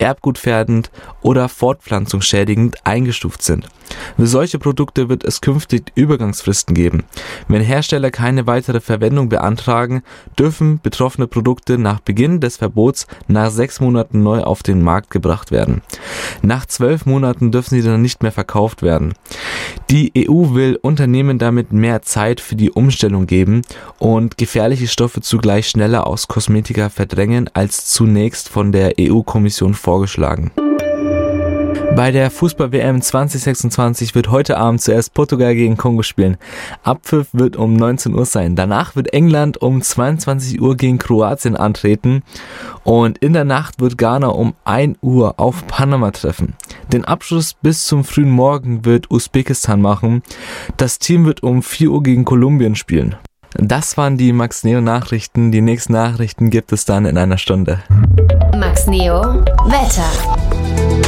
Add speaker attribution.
Speaker 1: erbgutgefährdend oder fortpflanzungsschädigend eingestuft sind. Für solche Produkte wird es künftig Übergangsfristen geben. Wenn Hersteller keine weitere Verwendung beantragen, dürfen betroffene Produkte nach Beginn des Verbots nach 6 Monaten neu auf den Markt gebracht werden. Nach 12 Monaten dürfen sie dann nicht mehr verkauft werden. Die EU will Unternehmen damit mehr Zeit für die Umstellung geben und gefährliche Stoffe zugleich schneller aus Kosmetika verdrängen als zunächst von der EU-Kommission vorgeschlagen. Bei der Fußball-WM 2026 wird heute Abend zuerst Portugal gegen Kongo spielen. Abpfiff wird um 19 Uhr sein. Danach wird England um 22 Uhr gegen Kroatien antreten und in der Nacht wird Ghana um 1 Uhr auf Panama treffen. Den Abschluss bis zum frühen Morgen wird Usbekistan machen. Das Team wird um 4 Uhr gegen Kolumbien spielen. Das waren die Max Neo Nachrichten. Die nächsten Nachrichten gibt es dann in einer Stunde.
Speaker 2: Max Neo Wetter.